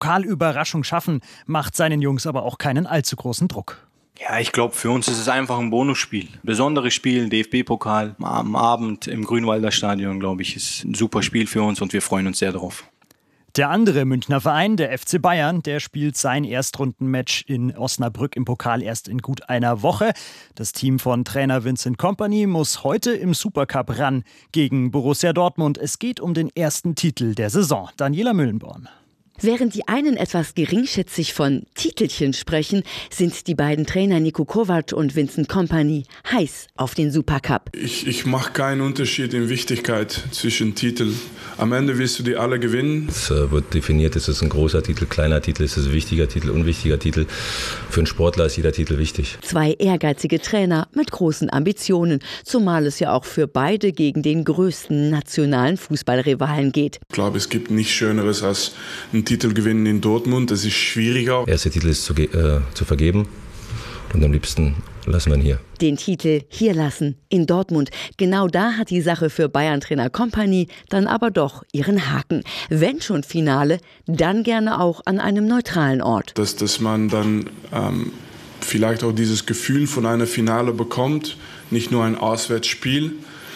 Pokalüberraschung schaffen, macht seinen Jungs aber auch keinen allzu großen Druck. Ja, ich glaube, für uns ist es einfach ein Bonusspiel. Besonderes Spiel, DFB-Pokal am Abend im Grünwalder Stadion, glaube ich, ist ein super Spiel für uns und wir freuen uns sehr drauf. Der andere Münchner Verein, der FC Bayern, der spielt sein Erstrundenmatch in Osnabrück im Pokal erst in gut einer Woche. Das Team von Trainer Vincent Kompany muss heute im Supercup ran gegen Borussia Dortmund. Es geht um den ersten Titel der Saison. Daniela Müllenborn. Während die einen etwas geringschätzig von Titelchen sprechen, sind die beiden Trainer Niko Kovac und Vincent Kompany heiß auf den Supercup. Ich mache keinen Unterschied in Wichtigkeit zwischen Titeln. Am Ende willst du die alle gewinnen. Es wird definiert, ist es ein großer Titel, kleiner Titel, ist es ein wichtiger Titel, unwichtiger Titel. Für einen Sportler ist jeder Titel wichtig. Zwei ehrgeizige Trainer mit großen Ambitionen, zumal es ja auch für beide gegen den größten nationalen Fußballrivalen geht. Ich glaube, es gibt nichts Schöneres als einen Titel gewinnen in Dortmund. Das ist schwieriger. Der erste Titel ist zu vergeben und am liebsten lassen wir ihn hier. Den Titel hier lassen, in Dortmund. Genau da hat die Sache für Bayern-Trainer Kompany dann aber doch ihren Haken. Wenn schon Finale, dann gerne auch an einem neutralen Ort. Dass man dann vielleicht auch dieses Gefühl von einer Finale bekommt. Nicht nur ein Auswärtsspiel,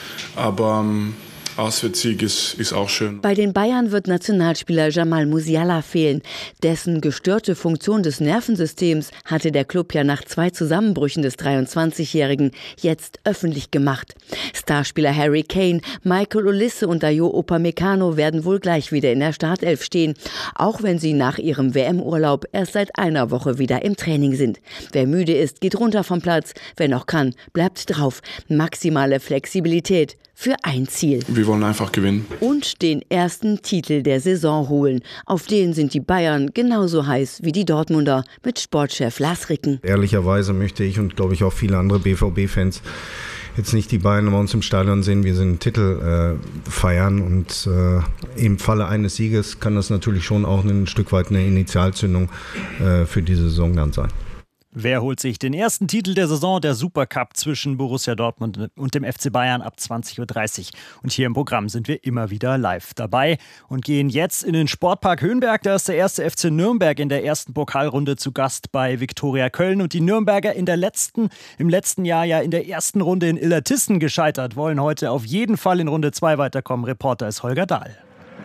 aber Auswärtssieg ist auch schön. Bei den Bayern wird Nationalspieler Jamal Musiala fehlen. Dessen gestörte Funktion des Nervensystems hatte der Club ja nach 2 Zusammenbrüchen des 23-Jährigen jetzt öffentlich gemacht. Starspieler Harry Kane, Michael Olise und Dayot Upamecano werden wohl gleich wieder in der Startelf stehen, auch wenn sie nach ihrem WM-Urlaub erst seit einer Woche wieder im Training sind. Wer müde ist, geht runter vom Platz. Wer noch kann, bleibt drauf. Maximale Flexibilität für ein Ziel. Wir wollen einfach gewinnen. Und den ersten Titel der Saison holen. Auf den sind die Bayern genauso heiß wie die Dortmunder mit Sportchef Lars Ricken. Ehrlicherweise möchte ich und glaube ich auch viele andere BVB-Fans jetzt nicht die Bayern bei uns im Stadion sehen, wir sind Titel feiern und im Falle eines Sieges kann das natürlich schon auch ein Stück weit eine Initialzündung für die Saison dann sein. Wer holt sich den ersten Titel der Saison, der Supercup zwischen Borussia Dortmund und dem FC Bayern ab 20:30 Uhr. Und hier im Programm sind wir immer wieder live dabei und gehen jetzt in den Sportpark Höhenberg. Da ist der erste FC Nürnberg in der ersten Pokalrunde zu Gast bei Viktoria Köln. Und die Nürnberger im letzten Jahr ja in der ersten Runde in Illertissen gescheitert, wollen heute auf jeden Fall in Runde 2 weiterkommen. Reporter ist Holger Dahl.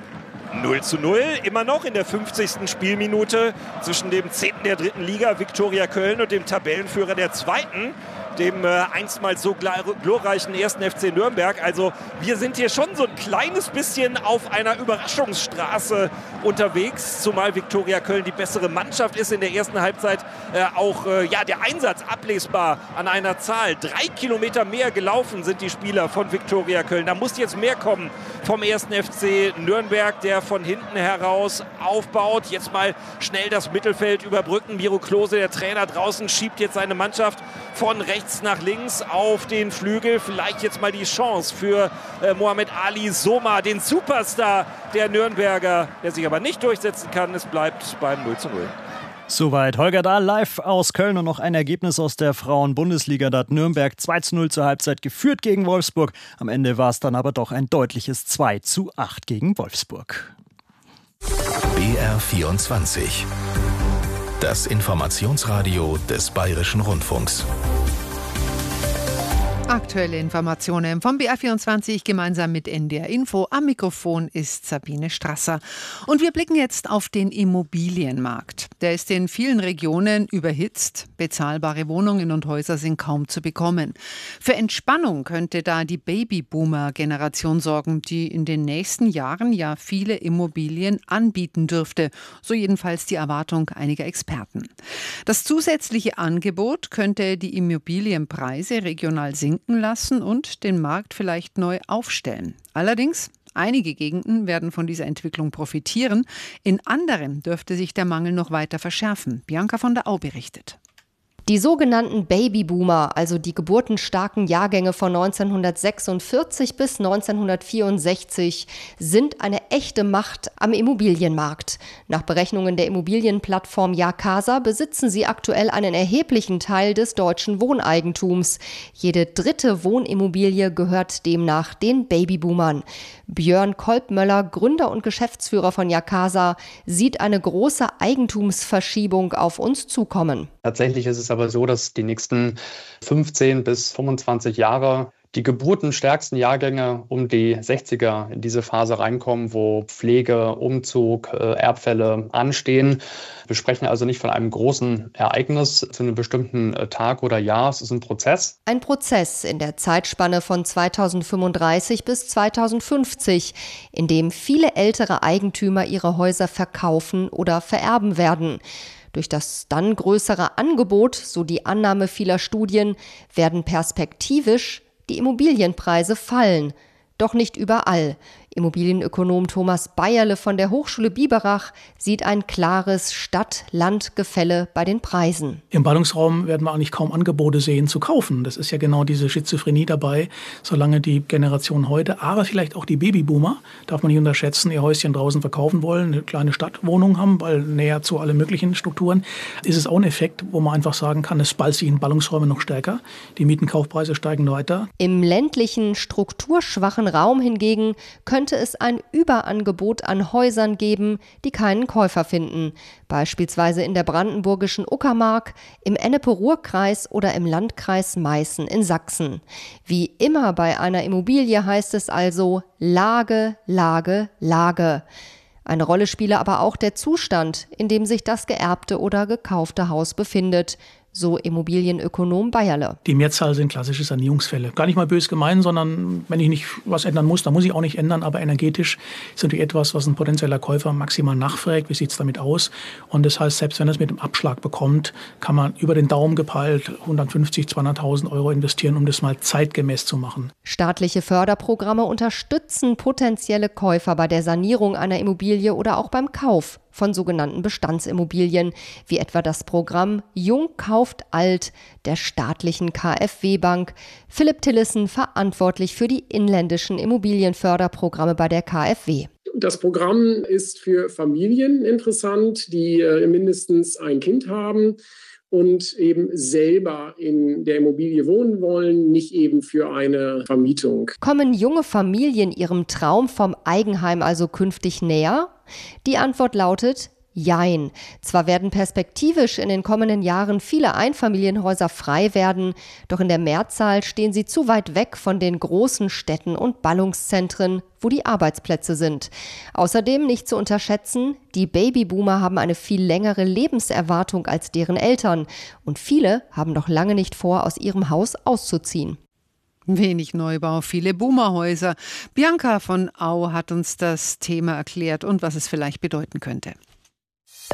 0:0, immer noch in der 50. Spielminute zwischen dem 10. der 3. Liga Viktoria Köln und dem Tabellenführer der 2., dem einstmals so glorreichen 1. FC Nürnberg. Also wir sind hier schon so ein kleines bisschen auf einer Überraschungsstraße unterwegs, zumal Viktoria Köln die bessere Mannschaft ist. In der ersten Halbzeit auch der Einsatz ablesbar an einer Zahl. 3 Kilometer mehr gelaufen sind die Spieler von Viktoria Köln. Da muss jetzt mehr kommen vom 1. FC Nürnberg, der von hinten heraus aufbaut. Jetzt mal schnell das Mittelfeld überbrücken. Miro Klose, der Trainer draußen, schiebt jetzt seine Mannschaft von rechts nach links auf den Flügel. Vielleicht jetzt mal die Chance für Mohamed Ali Soma, den Superstar der Nürnberger, der sich aber nicht durchsetzen kann. Es bleibt beim 0:0. Soweit Holger Dahl live aus Köln und noch ein Ergebnis aus der Frauen-Bundesliga. Da hat Nürnberg 2:0 zur Halbzeit geführt gegen Wolfsburg. Am Ende war es dann aber doch ein deutliches 2:8 gegen Wolfsburg. BR24. Das Informationsradio des Bayerischen Rundfunks. Aktuelle Informationen vom BR24 gemeinsam mit NDR Info. Am Mikrofon ist Sabine Strasser. Und wir blicken jetzt auf den Immobilienmarkt. Der ist in vielen Regionen überhitzt. Bezahlbare Wohnungen und Häuser sind kaum zu bekommen. Für Entspannung könnte da die Babyboomer-Generation sorgen, die in den nächsten Jahren ja viele Immobilien anbieten dürfte. So jedenfalls die Erwartung einiger Experten. Das zusätzliche Angebot könnte die Immobilienpreise regional sinken lassen und den Markt vielleicht neu aufstellen. Allerdings, einige Gegenden werden von dieser Entwicklung profitieren. In anderen dürfte sich der Mangel noch weiter verschärfen. Bianca von der Au berichtet. Die sogenannten Babyboomer, also die geburtenstarken Jahrgänge von 1946 bis 1964, sind eine echte Macht am Immobilienmarkt. Nach Berechnungen der Immobilienplattform Jacasa besitzen sie aktuell einen erheblichen Teil des deutschen Wohneigentums. Jede dritte Wohnimmobilie gehört demnach den Babyboomern. Björn Kolbmöller, Gründer und Geschäftsführer von Jacasa, sieht eine große Eigentumsverschiebung auf uns zukommen. Tatsächlich ist es aber so, dass die nächsten 15 bis 25 Jahre die geburtenstärksten Jahrgänge um die 60er in diese Phase reinkommen, wo Pflege, Umzug, Erbfälle anstehen. Wir sprechen also nicht von einem großen Ereignis zu einem bestimmten Tag oder Jahr. Es ist ein Prozess. Ein Prozess in der Zeitspanne von 2035 bis 2050, in dem viele ältere Eigentümer ihre Häuser verkaufen oder vererben werden. Durch das dann größere Angebot, so die Annahme vieler Studien, werden perspektivisch die Immobilienpreise fallen. Doch nicht überall. Immobilienökonom Thomas Bayerle von der Hochschule Biberach sieht ein klares Stadt-Land-Gefälle bei den Preisen. Im Ballungsraum werden wir eigentlich kaum Angebote sehen zu kaufen. Das ist ja genau diese Schizophrenie dabei. Solange die Generation heute, aber vielleicht auch die Babyboomer, darf man nicht unterschätzen, ihr Häuschen draußen verkaufen wollen, eine kleine Stadtwohnung haben, weil näher zu allen möglichen Strukturen, ist es auch ein Effekt, wo man einfach sagen kann, es ballt sich in Ballungsräume noch stärker. Die Mietenkaufpreise steigen weiter. Im ländlichen, strukturschwachen Raum hingegen könnte es ein Überangebot an Häusern geben, die keinen Käufer finden. Beispielsweise in der brandenburgischen Uckermark, im Ennepe-Ruhr-Kreis oder im Landkreis Meißen in Sachsen. Wie immer bei einer Immobilie heißt es also Lage, Lage, Lage. Eine Rolle spiele aber auch der Zustand, in dem sich das geerbte oder gekaufte Haus befindet. So Immobilienökonom Bayerle. Die Mehrzahl sind klassische Sanierungsfälle. Gar nicht mal bös gemeint, sondern wenn ich nicht was ändern muss, dann muss ich auch nicht ändern. Aber energetisch ist natürlich etwas, was ein potenzieller Käufer maximal nachfragt. Wie sieht es damit aus? Und das heißt, selbst wenn er es mit dem Abschlag bekommt, kann man über den Daumen gepeilt 150.000, 200.000 Euro investieren, um das mal zeitgemäß zu machen. Staatliche Förderprogramme unterstützen potenzielle Käufer bei der Sanierung einer Immobilie oder auch beim Kauf von sogenannten Bestandsimmobilien, wie etwa das Programm Jung kauft alt der staatlichen KfW-Bank. Philipp Tillissen, verantwortlich für die inländischen Immobilienförderprogramme bei der KfW. Das Programm ist für Familien interessant, die mindestens ein Kind haben und eben selber in der Immobilie wohnen wollen, nicht eben für eine Vermietung. Kommen junge Familien ihrem Traum vom Eigenheim also künftig näher? Die Antwort lautet Jein. Zwar werden perspektivisch in den kommenden Jahren viele Einfamilienhäuser frei werden, doch in der Mehrzahl stehen sie zu weit weg von den großen Städten und Ballungszentren, wo die Arbeitsplätze sind. Außerdem nicht zu unterschätzen, die Babyboomer haben eine viel längere Lebenserwartung als deren Eltern und viele haben noch lange nicht vor, aus ihrem Haus auszuziehen. Wenig Neubau, viele Boomerhäuser. Bianca von Au hat uns das Thema erklärt und was es vielleicht bedeuten könnte.